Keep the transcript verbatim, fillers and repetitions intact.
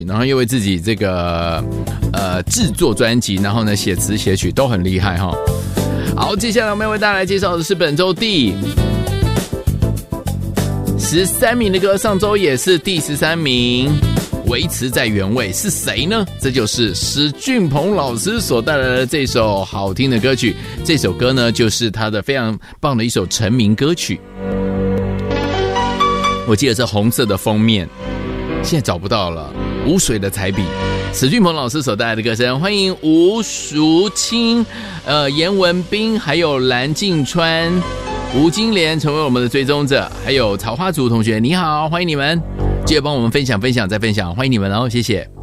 然后又为自己这个呃制作专辑，然后呢写词写曲都很厉害哈。好，接下来我们要为大家来介绍的是本周第十三名的歌，上周也是第十三名，维持在原位，是谁呢？这就是史俊鹏老师所带来的这首好听的歌曲。这首歌呢，就是他的非常棒的一首成名歌曲。我记得是红色的封面，现在找不到了。无水的彩笔，史俊鹏老师所带来的歌声，欢迎吴淑清、呃严文彬，还有蓝静川、吴金莲成为我们的追踪者，还有曹花竹同学，你好，欢迎你们，记得帮我们分享分享再分享，欢迎你们哦，谢谢。